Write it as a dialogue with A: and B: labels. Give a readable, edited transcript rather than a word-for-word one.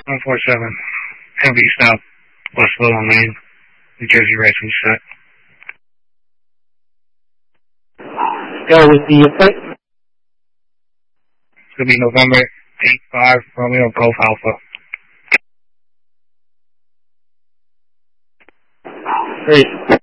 A: 147. Heavy stop, West Willow Lane, New Jersey Racing set.
B: Go with the appointment.
A: It's going to be November 8-5, Romeo Golf Alpha.
B: Great.